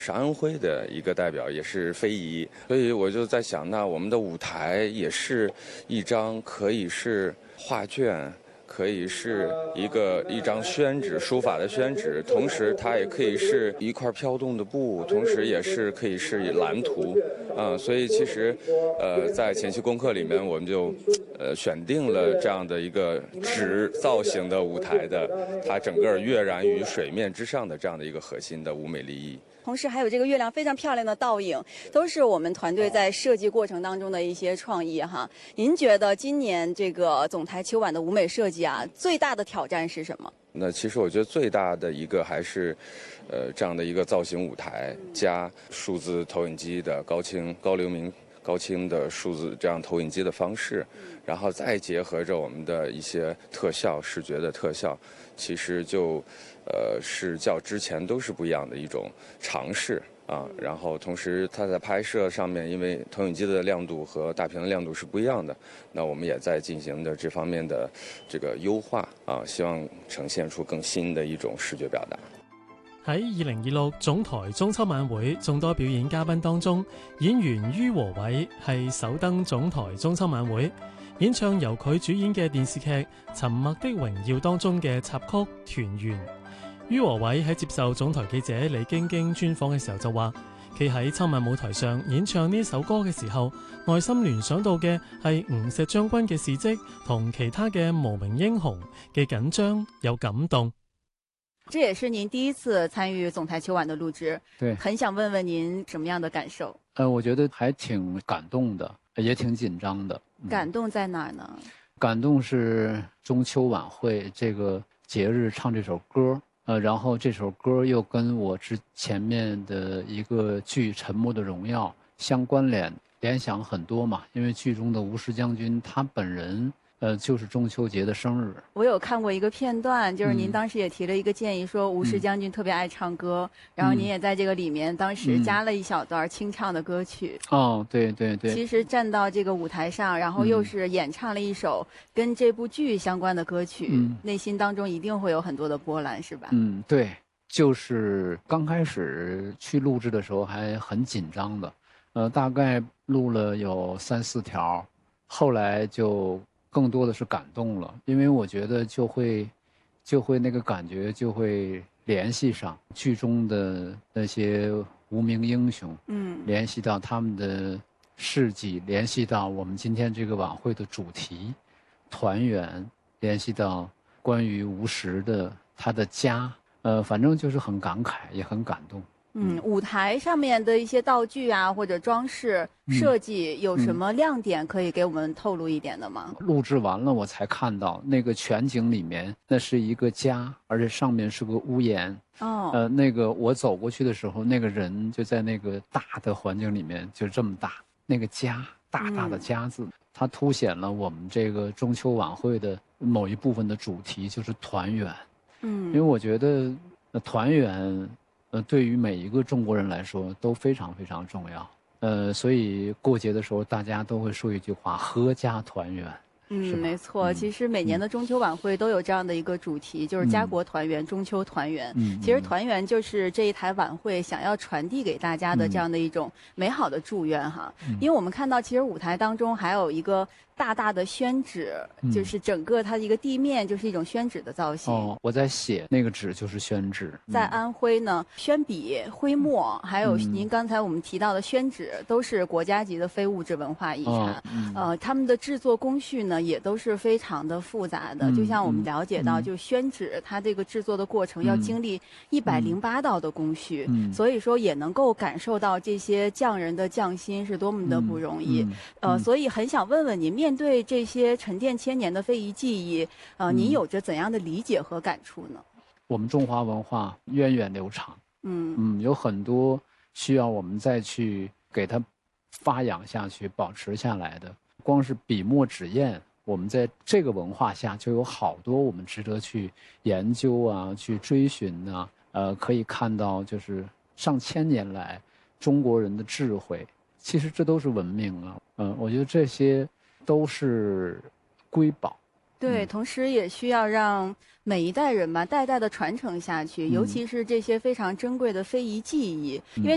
是安徽的一个代表，也是非遗，所以我就在想，那我们的舞台也是一张可以是画卷，可以是一张宣纸，书法的宣纸，同时它也可以是一块飘动的布，同时也是可以是蓝图，所以其实，在前期功课里面，我们就选定了这样的一个纸造型的舞台的，它整个跃然于水面之上的这样的一个核心的舞美立意。 同时还有这个月亮非常漂亮的倒影，都是我们团队在设计过程当中的一些创意哈。您觉得今年这个总台秋晚的舞美设计啊，最大的挑战是什么？ 那其实我觉得最大的一个还是，这样的一个造型舞台加数字投影机的高流明高清的数字这样投影机的方式，然后再结合着我们的一些特效视觉的特效，其实是较之前都是不一样的一种尝试啊。然后同时它在拍摄上面，因为投影机的亮度和大屏的亮度是不一样的，那我们也在进行的这方面的这个优化啊，希望呈现出更新的一種視覺表達。 喺2026總台中秋晚會眾多表演嘉賓當中，演員於和偉係首登總台中秋晚會，演唱由佢主演嘅電視劇《沉默的榮耀》當中嘅插曲《團圓》。於和偉喺接受總台記者李京京專訪嘅時候就話，企喺秋晚舞台上演唱呢首歌嘅時候，內心聯想到嘅係吳石將軍嘅事蹟同其他嘅無名英雄，既緊張又感動。 这也是您第一次参与总台秋晚的录制， 对， 很想问问您什么样的感受？ 我觉得还挺感动的，也挺紧张的。 感动在哪儿呢？ 感动是中秋晚会这个节日唱这首歌，然后这首歌又跟我前面的一个剧《沉默的荣耀》相关联想很多嘛，因为剧中的吴石将军他本人就是中秋节的生日。 我有看过一个片段，就是您当时也提了一个建议，说吴石将军特别爱唱歌，然后您也在这个里面当时加了一小段清唱的歌曲。 哦，对对对。 其实站到这个舞台上，然后又是演唱了一首跟这部剧相关的歌曲，内心当中一定会有很多的波澜，是吧？ 对，就是刚开始去录制的时候还很紧张的，大概录了有3、4条，后来就更多的是感动了，因为我觉得就会那个感觉就会联系上剧中的那些无名英雄，联系到他们的事迹，联系到我们今天这个晚会的主题团圆，联系到关于吴石的他的家，反正就是很感慨，也很感动。 舞台上面的一些道具啊，或者装饰设计有什么亮点可以给我们透露一点的吗？ 录制完了我才看到那个全景里面，那是一个家，而且上面是个屋檐。那个我走过去的时候，那个人就在那个大的环境里面，就这么大，那个家，大大的家字，它凸显了我们这个中秋晚会的某一部分的主题，就是团圆。因为我觉得团圆对于每一个中国人来说都非常非常重要，所以过节的时候大家都会说一句话：阖家团圆。 没错，其实每年的中秋晚会都有这样的一个主题，就是家国团圆，中秋团圆。其实团圆就是这一台晚会想要传递给大家的这样的一种美好的祝愿哈。因为我们看到，其实舞台当中还有一个大大的宣纸，就是整个它的一个地面就是一种宣纸的造型。 我在写那个纸就是宣纸。 在安徽呢，宣笔、徽墨，还有您刚才我们提到的宣纸，都是国家级的非物质文化遗产。他们的制作工序呢，也都是非常的复杂的。就像我们了解到，就宣纸它这个制作的过程要经历108道的工序，所以说也能够感受到这些匠人的匠心是多么的不容易。所以很想问问您，面对这些沉淀千年的非遗技艺，您有着怎样的理解和感触呢？ 我们中华文化源远流长，有很多需要我们再去给它发扬下去、保持下来的。光是笔墨纸砚，我们在这个文化下就有好多我们值得去研究啊、去追寻啊。可以看到就是上千年来中国人的智慧，其实这都是文明啊。我觉得这些都是瑰宝。 对，同时也需要让每一代人吧，代代的传承下去，尤其是这些非常珍贵的非遗技艺，因为